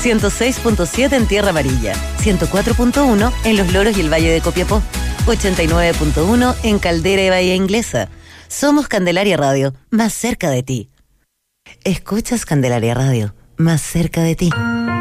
106.7 en Tierra Amarilla, 104.1 en Los Loros y el Valle de Copiapó, 89.1 en Caldera y Bahía Inglesa. Somos Candelaria Radio, más cerca de ti. Escuchas Candelaria Radio, más cerca de ti.